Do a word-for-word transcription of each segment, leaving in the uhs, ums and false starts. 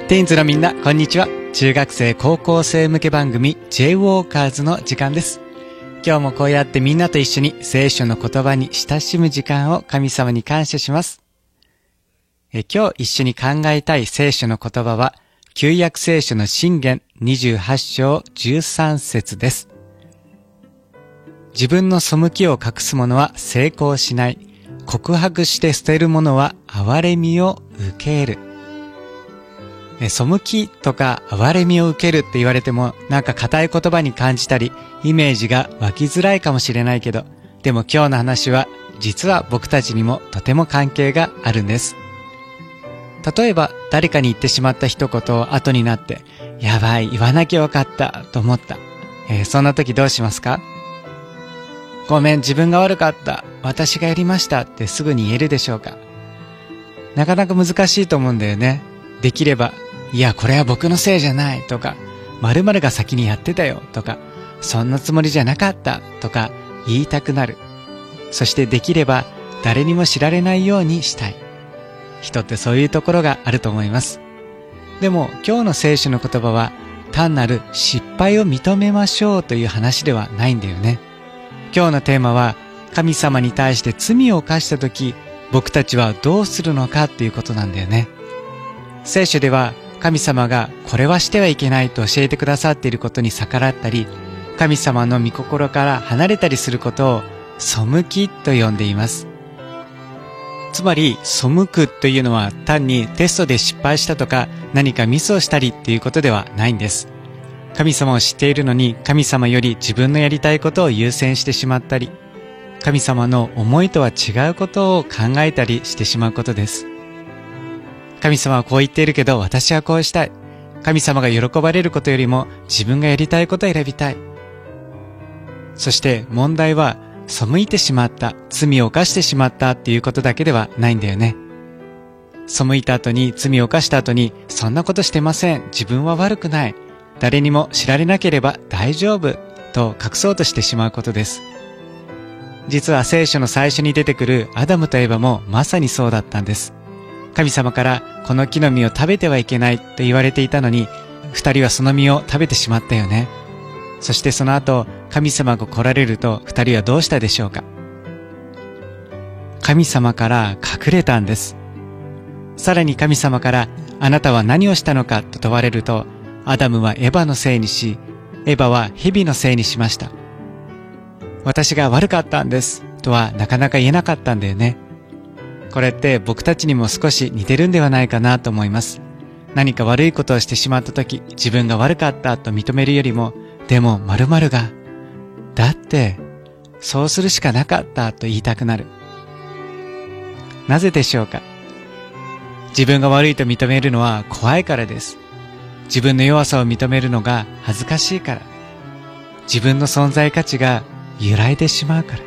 ティーンズのみんな、こんにちは。中学生高校生向け番組 J ウォーカーズの時間です。今日もこうやってみんなと一緒に聖書の言葉に親しむ時間を神様に感謝します。え今日一緒に考えたい聖書の言葉は旧約聖書の箴言にじゅうはち章じゅうさん節です。自分の背きを隠す者は成功しない。告白して捨てる者は憐れみを受ける。背きとか憐れみを受けるって言われてもなんか固い言葉に感じたりイメージが湧きづらいかもしれないけど、でも今日の話は実は僕たちにもとても関係があるんです。例えば誰かに言ってしまった一言を後になってやばい言わなきゃよかったと思った、えー、そんな時どうしますか？ごめん自分が悪かった私がやりましたってすぐに言えるでしょうか？なかなか難しいと思うんだよね。できればいやこれは僕のせいじゃないとか〇〇が先にやってたよとかそんなつもりじゃなかったとか言いたくなる。そしてできれば誰にも知られないようにしたい。人ってそういうところがあると思います。でも今日の聖書の言葉は単なる失敗を認めましょうという話ではないんだよね。今日のテーマは神様に対して罪を犯した時僕たちはどうするのかっていうことなんだよね。聖書では神様がこれはしてはいけないと教えてくださっていることに逆らったり神様の御心から離れたりすることを背きと呼んでいます。つまり背くというのは単にテストで失敗したとか何かミスをしたりっていうことではないんです。神様を知っているのに神様より自分のやりたいことを優先してしまったり神様の思いとは違うことを考えたりしてしまうことです。神様はこう言っているけど私はこうしたい。神様が喜ばれることよりも自分がやりたいことを選びたい。そして問題は背いてしまった、罪を犯してしまったっていうことだけではないんだよね。背いた後に、罪を犯した後に、そんなことしてません。自分は悪くない。誰にも知られなければ大丈夫と隠そうとしてしまうことです。実は聖書の最初に出てくるアダムとエバもまさにそうだったんです。神様からこの木の実を食べてはいけないと言われていたのに、二人はその実を食べてしまったよね。そしてその後、神様が来られると二人はどうしたでしょうか？神様から隠れたんです。さらに神様からあなたは何をしたのかと問われると、アダムはエバのせいにし、エバは蛇のせいにしました。私が悪かったんですとはなかなか言えなかったんだよね。これって僕たちにも少し似てるんではないかなと思います。何か悪いことをしてしまった時、自分が悪かったと認めるよりも、でも〇〇が、だってそうするしかなかったと言いたくなる。なぜでしょうか？自分が悪いと認めるのは怖いからです。自分の弱さを認めるのが恥ずかしいから。自分の存在価値が揺らいでしまうから。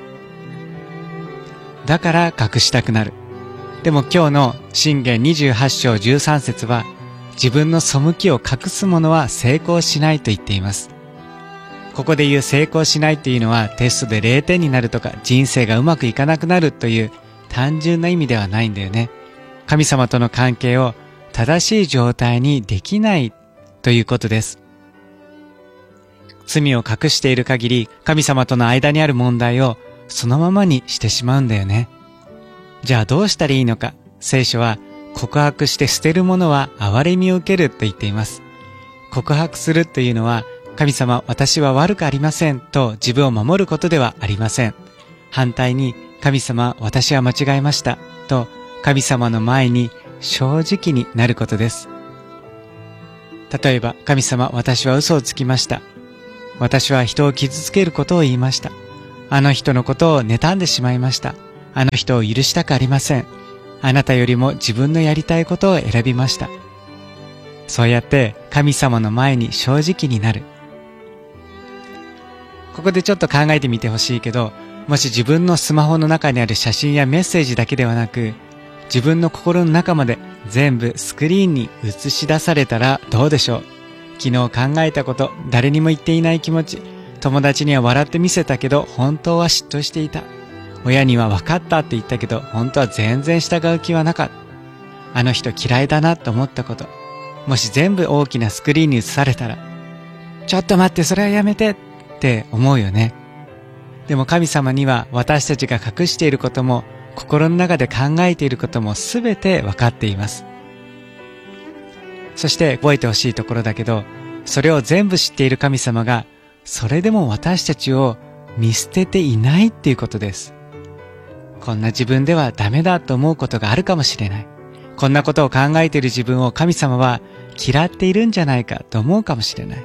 だから隠したくなる。でも今日の箴言にじゅうはち章じゅうさん節は自分の背きを隠す者は成功しないと言っています。ここで言う成功しないというのはテストでれいてんになるとか人生がうまくいかなくなるという単純な意味ではないんだよね。神様との関係を正しい状態にできないということです。罪を隠している限り神様との間にある問題をそのままにしてしまうんだよね。じゃあどうしたらいいのか？聖書は告白して捨てる者は憐れみを受けると言っています。告白するというのは神様私は悪くありませんと自分を守ることではありません。反対に神様私は間違えましたと神様の前に正直になることです。例えば神様私は嘘をつきました。私は人を傷つけることを言いました。あの人のことを妬んでしまいました。あの人を許したくありません。あなたよりも自分のやりたいことを選びました。そうやって神様の前に正直になる。ここでちょっと考えてみてほしいけど、もし自分のスマホの中にある写真やメッセージだけではなく、自分の心の中まで全部スクリーンに映し出されたらどうでしょう？昨日考えたこと、誰にも言っていない気持ち、友達には笑ってみせたけど本当は嫉妬していた。親には分かったって言ったけど本当は全然従う気はなかった。あの人嫌いだなと思ったこと。 もし全部大きなスクリーンに映されたら、ちょっと待って、それはやめてって思うよね。でも神様には私たちが隠していることも、心の中で考えていることもすべて分かっています。そして覚えてほしいところだけど、それを全部知っている神様が、それでも私たちを見捨てていないっていうことです。こんな自分ではダメだと思うことがあるかもしれない。こんなことを考えている自分を神様は嫌っているんじゃないかと思うかもしれない。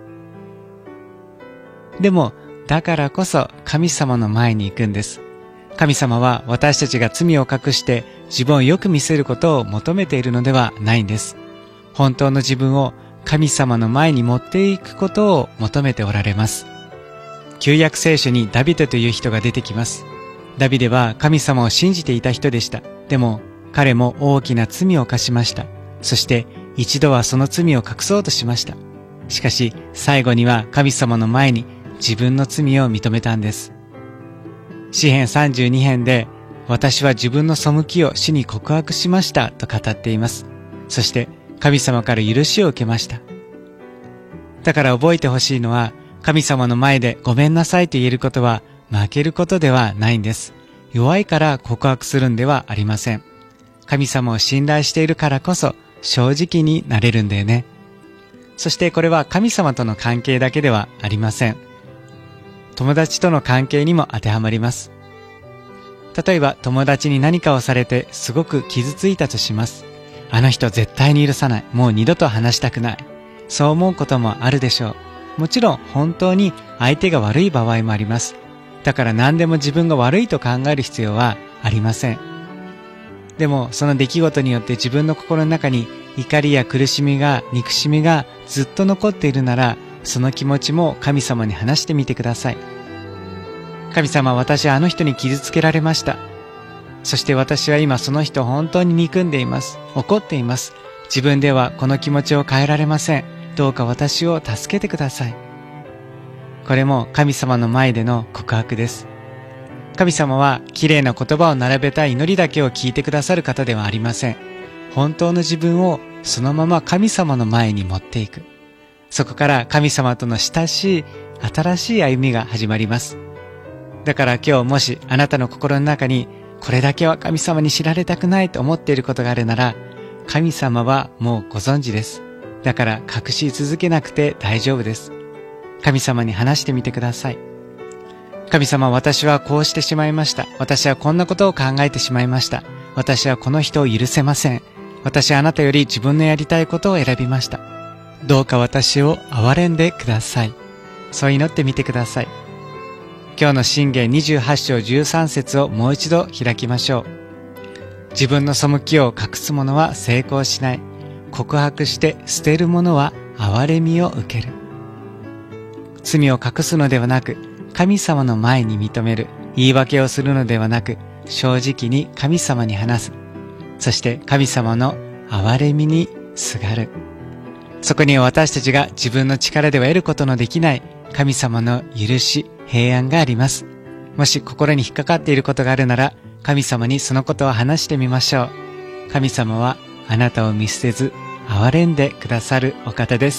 でも、だからこそ神様の前に行くんです。神様は私たちが罪を隠して自分をよく見せることを求めているのではないんです。本当の自分を神様の前に持っていくことを求めておられます。旧約聖書にダビデという人が出てきます。ダビデは神様を信じていた人でした。でも彼も大きな罪を犯しました。そして一度はその罪を隠そうとしました。しかし最後には神様の前に自分の罪を認めたんです。詩編さんじゅうに編で、私は自分の背きを主に告白しましたと語っています。そして神様から許しを受けました。だから覚えてほしいのは、神様の前でごめんなさいと言えることは負けることではないんです。弱いから告白するんではありません。神様を信頼しているからこそ正直になれるんだよね。そしてこれは神様との関係だけではありません。友達との関係にも当てはまります。例えば友達に何かをされてすごく傷ついたとします。あの人絶対に許さない。もう二度と話したくない。そう思うこともあるでしょう。もちろん本当に相手が悪い場合もあります。だから何でも自分が悪いと考える必要はありません。でもその出来事によって自分の心の中に怒りや苦しみが、憎しみがずっと残っているなら、その気持ちも神様に話してみてください。神様、私はあの人に傷つけられました。そして私は今その人を本当に憎んでいます。怒っています。自分ではこの気持ちを変えられません。どうか私を助けてください。これも神様の前での告白です。神様は綺麗な言葉を並べた祈りだけを聞いてくださる方ではありません。本当の自分をそのまま神様の前に持っていく。そこから神様との親しい新しい歩みが始まります。だから今日もしあなたの心の中にこれだけは神様に知られたくないと思っていることがあるなら、神様はもうご存知です。だから隠し続けなくて大丈夫です。神様に話してみてください。神様、私はこうしてしまいました。私はこんなことを考えてしまいました。私はこの人を許せません。私はあなたより自分のやりたいことを選びました。どうか私を憐れんでください。そう祈ってみてください。今日の箴言にじゅうはち章じゅうさん節をもう一度開きましょう。自分の背きを隠す者は成功しない。告白して捨てる者は憐れみを受ける。罪を隠すのではなく、神様の前に認める。言い訳をするのではなく、正直に神様に話す。そして神様の憐れみにすがる。そこには私たちが自分の力では得ることのできない神様の許し、平安があります。もし心に引っかかっていることがあるなら、神様にそのことを話してみましょう。神様はあなたを見捨てず、憐れんでくださるお方です。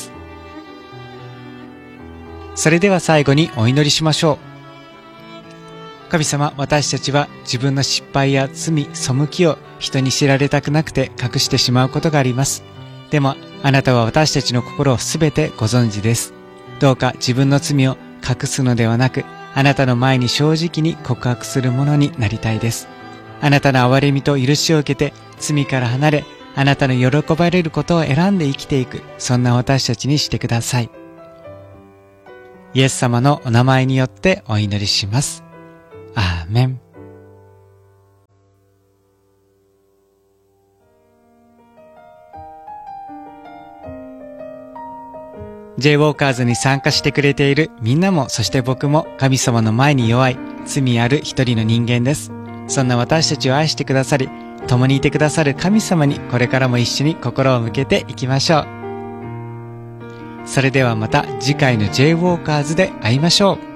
それでは最後にお祈りしましょう。神様、私たちは自分の失敗や罪、背きを人に知られたくなくて隠してしまうことがあります。でも、あなたは私たちの心をすべてご存知です。どうか自分の罪を隠すのではなく、あなたの前に正直に告白するものになりたいです。あなたの憐れみと許しを受けて、罪から離れ、あなたの喜ばれることを選んで生きていく、そんな私たちにしてください。イエス様のお名前によってお祈りします。アーメン。J ウォーカーズに参加してくれているみんなも、そして僕も神様の前に弱い、罪ある一人の人間です。そんな私たちを愛してくださり、共にいてくださる神様にこれからも一緒に心を向けていきましょう。それではまた次回の J ウォーカーズで会いましょう。